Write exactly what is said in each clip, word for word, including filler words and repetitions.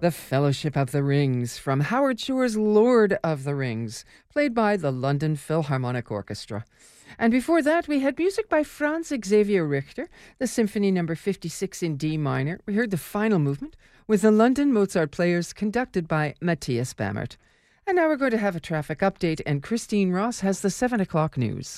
The Fellowship of the Rings from Howard Shore's Lord of the Rings, played by the London Philharmonic Orchestra. And before that, we had music by Franz Xavier Richter, the Symphony Number fifty-six in D minor. We heard the final movement with the London Mozart Players conducted by Matthias Bammert. And now we're going to have a traffic update, and Christine Ross has the seven o'clock news.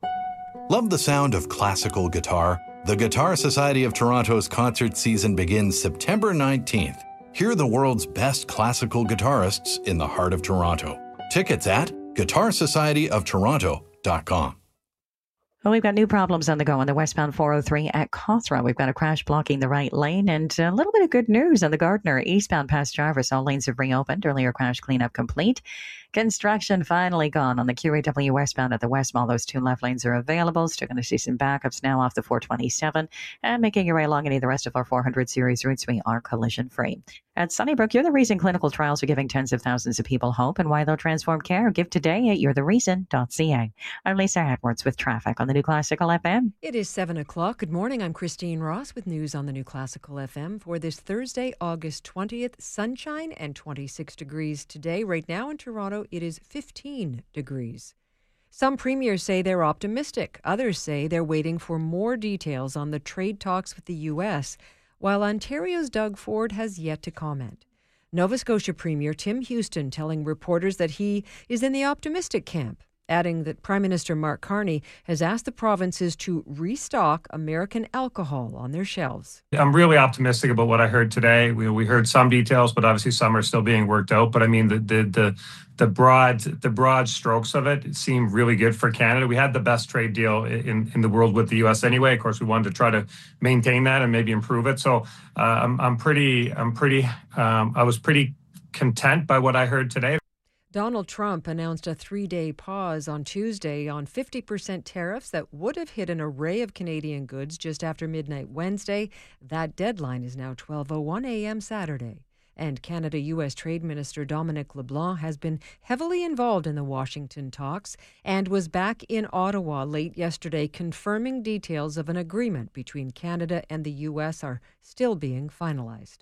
Love the sound of classical guitar? The Guitar Society of Toronto's concert season begins September nineteenth. Hear the world's best classical guitarists in the heart of Toronto. Tickets at guitar society of toronto dot com. Well, we've got new problems on the go on the westbound four oh three at Cawthra. We've got a crash blocking the right lane, and a little bit of good news on the Gardner eastbound past Jarvis. All lanes have reopened. Earlier crash cleanup complete. Construction finally gone on the Q A W westbound at the West Mall. Those two left lanes are available. Still going to see some backups now off the four twenty-seven. And making your way along any of the rest of our four hundred series routes, we are collision free. At Sunnybrook, you're the reason clinical trials are giving tens of thousands of people hope, and why they'll transform care. Give today at you're the reason dot c a. I'm Lisa Edwards with traffic on the New Classical F M. It is seven o'clock. Good morning. I'm Christine Ross with news on the New Classical F M for this Thursday, August twentieth. Sunshine and twenty-six degrees today. Right now in Toronto, it is fifteen degrees. Some premiers say they're optimistic. Others say they're waiting for more details on the trade talks with the U S, while Ontario's Doug Ford has yet to comment. Nova Scotia Premier Tim Houston telling reporters that he is in the optimistic camp, adding that Prime Minister Mark Carney has asked the provinces to restock American alcohol on their shelves. I'm really optimistic about what I heard today. We, we heard some details, but obviously some are still being worked out. But I mean, the the the the broad the broad strokes of it seem really good for Canada. We had the best trade deal in, in the world with the U S anyway. Of course, we wanted to try to maintain that and maybe improve it. So uh, I'm I'm pretty I'm pretty um, I was pretty content by what I heard today. Donald Trump announced a three-day pause on Tuesday on fifty percent tariffs that would have hit an array of Canadian goods just after midnight Wednesday. That deadline is now twelve oh one a.m. Saturday. And Canada-U S Trade Minister Dominic LeBlanc has been heavily involved in the Washington talks and was back in Ottawa late yesterday confirming details of an agreement between Canada and the U S are still being finalized.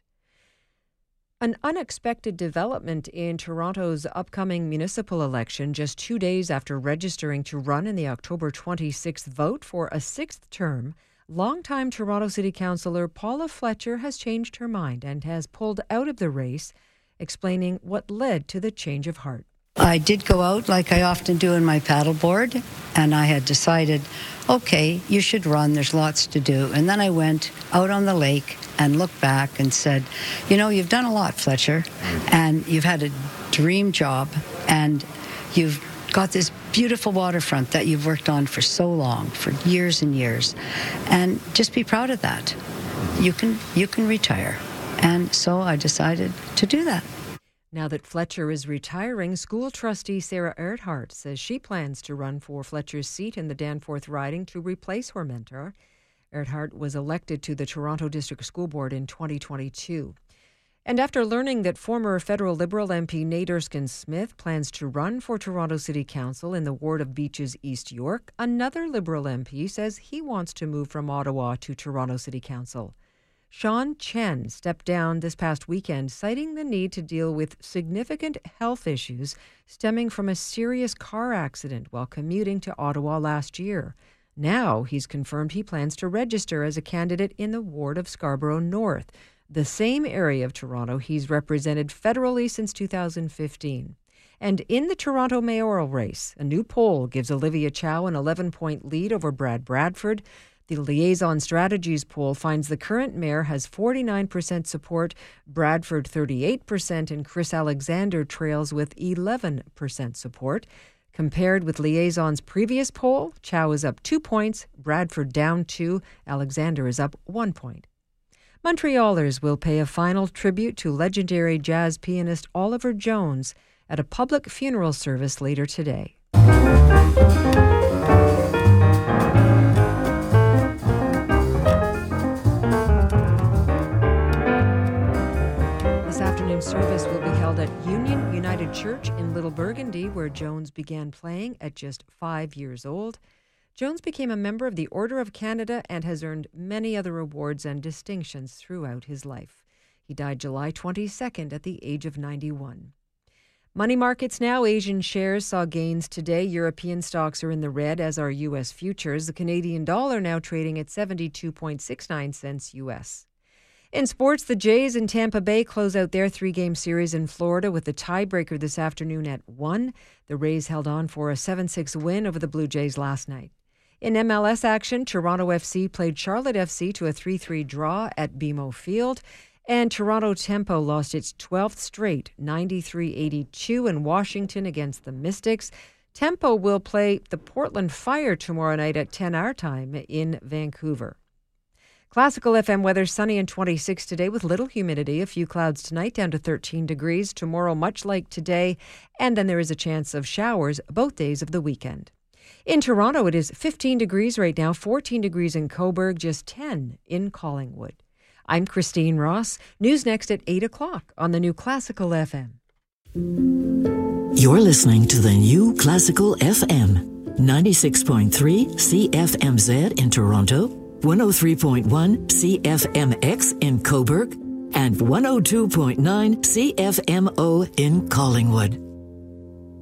An unexpected development in Toronto's upcoming municipal election just two days after registering to run in the October twenty-sixth vote for a sixth term. Longtime Toronto City Councillor Paula Fletcher has changed her mind and has pulled out of the race, explaining what led to the change of heart. I did go out like I often do in my paddleboard, and I had decided, okay, you should run, there's lots to do. And then I went out on the lake and looked back and said, you know, you've done a lot, Fletcher, and you've had a dream job, and you've got this beautiful waterfront that you've worked on for so long, for years and years, and just be proud of that. You can you can retire. And so I decided to do that. Now that Fletcher is retiring, school trustee Sarah Erhardt says she plans to run for Fletcher's seat in the Danforth riding to replace her mentor. Erhardt was elected to the Toronto District School Board in twenty twenty-two. And after learning that former federal Liberal M P Nate Erskine-Smith plans to run for Toronto City Council in the ward of Beaches East York, another Liberal M P says he wants to move from Ottawa to Toronto City Council. Sean Chen stepped down this past weekend, citing the need to deal with significant health issues stemming from a serious car accident while commuting to Ottawa last year. Now he's confirmed he plans to register as a candidate in the ward of Scarborough North, the same area of Toronto he's represented federally since two thousand fifteen. And in the Toronto mayoral race, a new poll gives Olivia Chow an eleven-point lead over Brad Bradford. The Liaison Strategies poll finds the current mayor has forty-nine percent support, Bradford thirty-eight percent, and Chris Alexander trails with eleven percent support. Compared with Liaison's previous poll, Chow is up two points, Bradford down two, Alexander is up one point. Montrealers will pay a final tribute to legendary jazz pianist Oliver Jones at a public funeral service later today. This afternoon's service will be held at Union United Church in Little Burgundy, where Jones began playing at just five years old. Jones became a member of the Order of Canada and has earned many other awards and distinctions throughout his life. He died July twenty-second at the age of ninety-one. Money markets now. Asian shares saw gains today. European stocks are in the red, as are U S futures. The Canadian dollar now trading at seventy-two point six nine cents U S. In sports, the Jays in Tampa Bay close out their three-game series in Florida with the tiebreaker this afternoon at one. The Rays held on for a seven six win over the Blue Jays last night. In M L S action, Toronto F C played Charlotte F C to a three three draw at B M O Field. And Toronto Tempo lost its twelfth straight, ninety-three eighty-two in Washington against the Mystics. Tempo will play the Portland Fire tomorrow night at ten our time in Vancouver. Classical F M weather, sunny and twenty-six today with little humidity. A few clouds tonight, down to thirteen degrees. Tomorrow, much like today. And then there is a chance of showers both days of the weekend. In Toronto, it is fifteen degrees right now, fourteen degrees in Cobourg, just ten in Collingwood. I'm Christine Ross. News next at eight o'clock on the new Classical F M. You're listening to the new Classical F M. ninety-six point three C F M Z in Toronto, one oh three point one C F M X in Cobourg, and one oh two point nine C F M O in Collingwood.